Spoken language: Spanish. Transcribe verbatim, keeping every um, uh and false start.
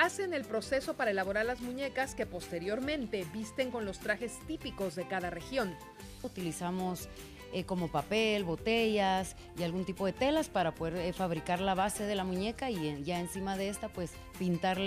hacen el proceso para elaborar las muñecas que posteriormente visten con los trajes típicos de cada región. Utilizamos eh, como papel, botellas y algún tipo de telas para poder eh, fabricar la base de la muñeca y eh, ya encima de esta pues pintarle